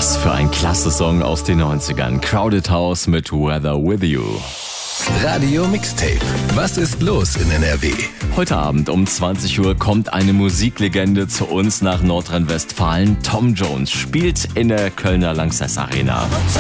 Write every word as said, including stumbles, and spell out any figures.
Was für ein klasse Song aus den neunzigern. Crowded House mit Weather With You. Radio Mixtape. Was ist los in N R W? Heute Abend um zwanzig Uhr kommt eine Musiklegende zu uns nach Nordrhein-Westfalen. Tom Jones spielt in der Kölner Lanxess Arena.